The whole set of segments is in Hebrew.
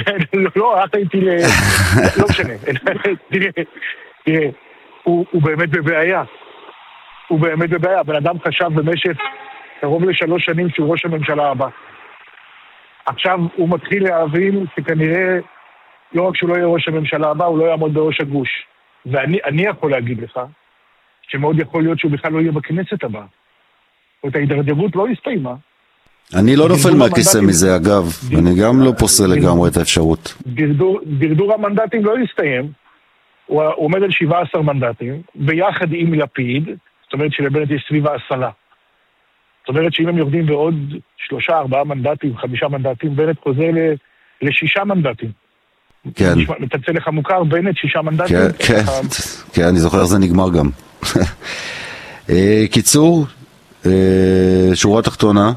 לא, את הייתי לא משנה. תראה, הוא באמת בבעיה. הוא באמת בבעיה. בן אדם חשב במשך קרוב ל3 שנים שהוא ראש הממשלה הבא. עכשיו הוא מתחיל להבין שכנראה לא רק שהוא לא יהיה ראש הממשלה הבא, הוא לא יעמוד בראש הגוש. ואני יכול להגיד לך שמאוד יכול להיות שהוא בכלל לא יהיה בכנסת הבאה. זאת ההידרדרות לא הסתיימה. אני לא נופל מהכיסא מזה, אגב. אני גם לא פוסל לגמרי את האפשרות. דרדור המנדטים לא הסתיים. הוא עומד על 17 מנדטים, ביחד עם לפיד, זאת אומרת שלבנט יש סביב 10. זאת אומרת שאם הם יורדים בעוד 3-4 מנדטים, 5 מנדטים, בנט חוזר ל6 מנדטים. כן. מתצא לך מוכר, בנט 6 מנדטים. כן, אני זוכר איך זה נגמר גם. קיצור, שורה תחתונה.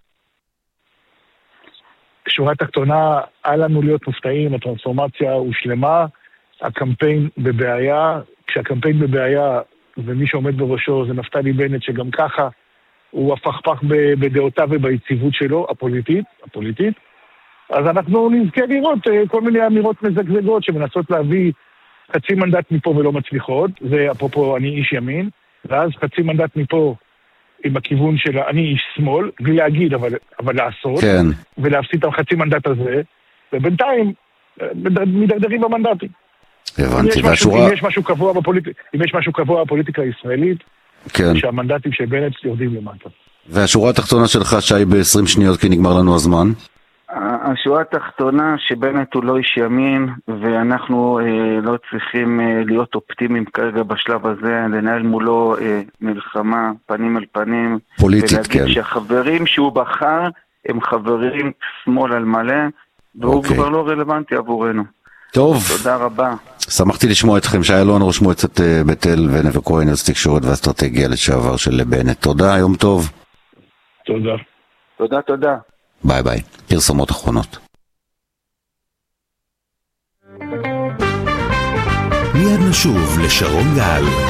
שורה תחתונה, היה לנו להיות מופתעים, הטרנספורמציה הושלמה, הקמפיין בבעיה, כשהקמפיין בבעיה ומי שעומד בראשו זה נפתלי בנט, שגם ככה הוא הפכפך בדעותיו וביציבות שלו, הפוליטית, אז אנחנו נזכה לראות כל מיני אמירות מזגזגות שמנסות להביא חצי מנדט מפה ולא מצליחות, זה אפרופו אני איש ימין, ואז חצי מנדט מפה עם הכיוון של אני איש שמאל, בלי להגיד אבל לעשות, כן. ולהפסיד את החצי מנדט הזה, ובינתיים מדרדרים במנדטים. הבנתי, אם יש משהו קבוע בפוליטיקה הישראלית, כן. שהמנדטים של בנט יורדים למטה. והשורה התחתונה שלך, שי, ב-20 שניות, כי נגמר לנו הזמן. השורה התחתונה שבנט הוא לא איש ימין, ואנחנו לא צריכים להיות אופטימיים כרגע בשלב הזה, לנהל מולו מלחמה פנים אל פנים. פוליטית, כן. ולהגיד שהחברים שהוא בחר הם חברים שמאל על מלא, והוא כבר לא רלוונטי עבורנו. טוב. תודה רבה. שמחתי לשמוע אתכם. שי אלון, ראש מועצת בית אל ונווה כהן, יועץ תקשורת ואסטרטגיה לשעבר של בנט. תודה, יום טוב. תודה. ביי ביי. פרסומות אחרונות. מיד נשוב לשרון גל.